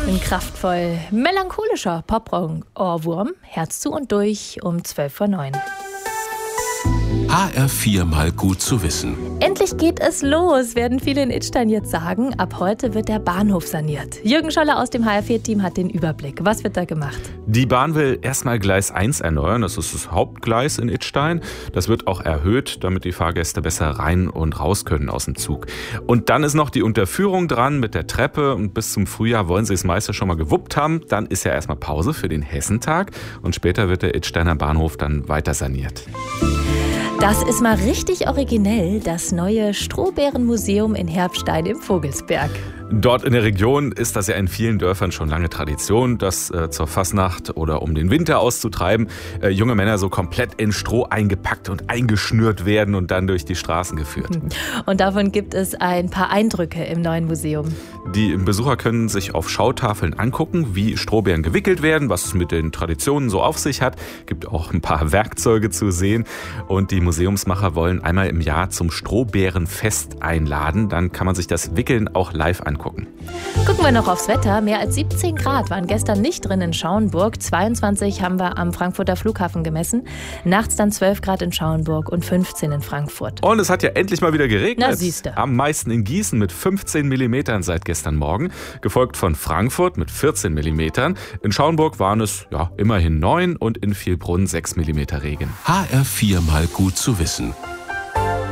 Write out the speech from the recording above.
Ein kraftvoll melancholischer Pop-Ohrwurm, Herz zu und durch um 8:55. HR4 mal gut zu wissen. Endlich geht es los, werden viele in Idstein jetzt sagen. Ab heute wird der Bahnhof saniert. Jürgen Scholler aus dem HR4-Team hat den Überblick. Was wird da gemacht? Die Bahn will erstmal Gleis 1 erneuern. Das ist das Hauptgleis in Idstein. Das wird auch erhöht, damit die Fahrgäste besser rein und raus können aus dem Zug. Und dann ist noch die Unterführung dran mit der Treppe. Und bis zum Frühjahr wollen sie es meistens schon mal gewuppt haben. Dann ist ja erstmal Pause für den Hessentag. Und später wird der Idsteiner Bahnhof dann weiter saniert. Das ist mal richtig originell, das neue Strohbärenmuseum in Herbstein im Vogelsberg. Dort in der Region ist das ja in vielen Dörfern schon lange Tradition, dass zur Fasnacht oder um den Winter auszutreiben, junge Männer so komplett in Stroh eingepackt und eingeschnürt werden und dann durch die Straßen geführt. Und davon gibt es ein paar Eindrücke im neuen Museum. Die Besucher können sich auf Schautafeln angucken, wie Strohbären gewickelt werden, was es mit den Traditionen so auf sich hat. Gibt auch ein paar Werkzeuge zu sehen. Und die Museumsmacher wollen einmal im Jahr zum Strohbärenfest einladen. Dann kann man sich das Wickeln auch live angucken. Gucken wir noch aufs Wetter. Mehr als 17 Grad waren gestern nicht drin in Schauenburg. 22 haben wir am Frankfurter Flughafen gemessen. Nachts dann 12 Grad in Schauenburg und 15 in Frankfurt. Und es hat ja endlich mal wieder geregnet. Na, siehste. Am meisten in Gießen mit 15 Millimetern seit gestern Morgen. Gefolgt von Frankfurt mit 14 Millimetern. In Schauenburg waren es immerhin 9 und in Vielbrunn 6 Millimeter Regen. HR4 mal gut zu wissen.